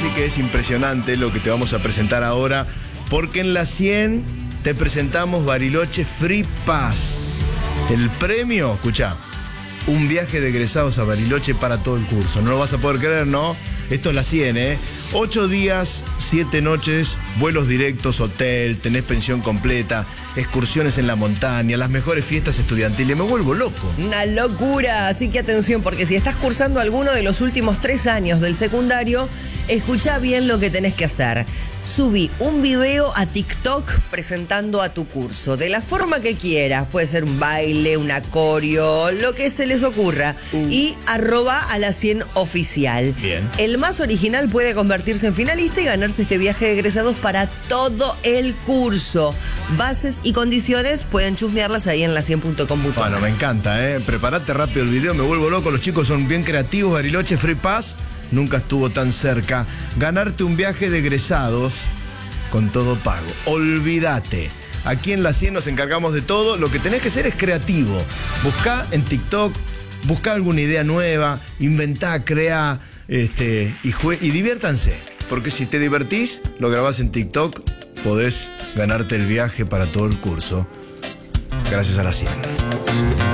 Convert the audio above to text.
decir que es impresionante lo que te vamos a presentar ahora, porque en la 100 te presentamos Bariloche Free Pass. El premio, escuchá, un viaje de egresados a Bariloche para todo el curso. No lo vas a poder creer, ¿no? Esto es la 100, ¿eh? 8 días, 7 noches, vuelos directos, hotel, tenés pensión completa, excursiones en la montaña, las mejores fiestas estudiantiles. Me vuelvo loco. Una locura. Así que atención, porque si estás cursando alguno de los últimos 3 años del secundario, escuchá bien lo que tenés que hacer. Subí un video a TikTok presentando a tu curso, de la forma que quieras. Puede ser un baile, un acorio, lo que se les ocurra. Y @a100oficial. Bien. El más original puede convertirse en finalista y ganarse este viaje de egresados para todo el curso. Bases y condiciones pueden chusmearlas ahí en la100.com.ar. Bueno, me encanta, ¿eh? Prepárate rápido el video, me vuelvo loco. Los chicos son bien creativos. Bariloche Free Pass nunca estuvo tan cerca. Ganarte un viaje de egresados con todo pago. Olvídate. Aquí en la 100 nos encargamos de todo. Lo que tenés que ser es creativo. Buscá en TikTok, buscá alguna idea nueva, inventá, creá, y diviértanse. Porque si te divertís, lo grabás en TikTok, podés ganarte el viaje para todo el curso. Gracias a la 100.